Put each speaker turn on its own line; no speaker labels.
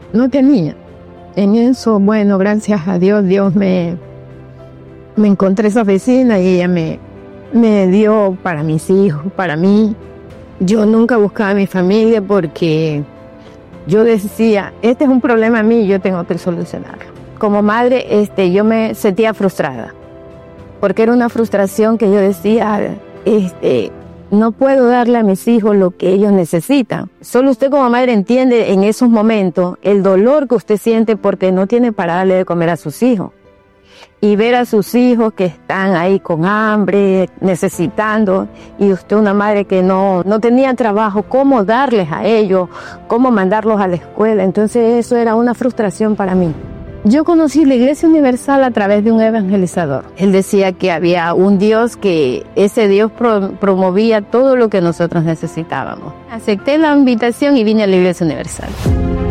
no tenía. En eso, bueno, gracias a Dios, me encontré esa vecina y ella me dio para mis hijos, para mí. Yo nunca buscaba a mi familia porque yo decía, este es un problema mío y yo tengo que solucionarlo. Como madre, yo me sentía frustrada, porque era una frustración que yo decía, no puedo darle a mis hijos lo que ellos necesitan. Solo usted como madre entiende en esos momentos el dolor que usted siente porque no tiene para darle de comer a sus hijos. Y ver a sus hijos que están ahí con hambre, necesitando, y usted una madre que no tenía trabajo, cómo darles a ellos, cómo mandarlos a la escuela. Entonces eso era una frustración para mí. Yo conocí la Iglesia Universal a través de un evangelizador. Él decía que había un Dios, que ese Dios promovía todo lo que nosotros necesitábamos. Acepté la invitación y vine a la Iglesia Universal.